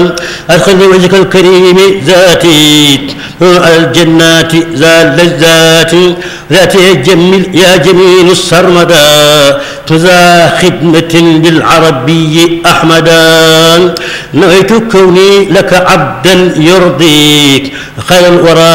أدخل بوجهك الكريم ذاتي الجنات ذا اللذات ذاتي يا جميل السرمدا ذا خدمة للعربي أحمدا نويت كوني لك عبدا يرضيك خير الورى